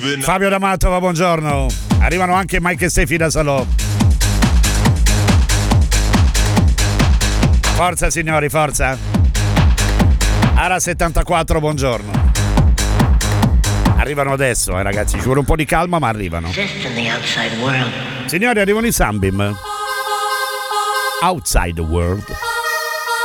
Fabio da Mantova, buongiorno. Arrivano anche Mike e Stefi da Salò. Forza signori, forza. Ara 74, buongiorno. Arrivano adesso, ragazzi, ci vuole un po' di calma, ma arrivano. Signori, arrivano i Sunbeam. Outside the World.